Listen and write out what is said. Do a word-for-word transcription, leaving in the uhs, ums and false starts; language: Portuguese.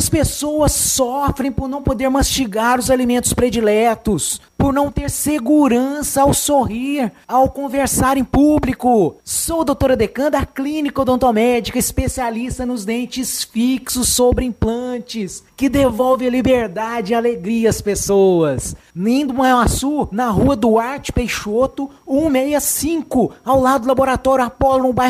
Muitas pessoas sofrem por não poder mastigar os alimentos prediletos, por não ter segurança ao sorrir, ao conversar em público. Sou a doutora Decan da Clínica Odontomédica, especialista nos dentes fixos sobre implantes, que devolve a liberdade e alegria às pessoas. Lindo Manhuaçu, na rua Duarte Peixoto, cento e sessenta e cinco, ao lado do Laboratório Apolo, no bairro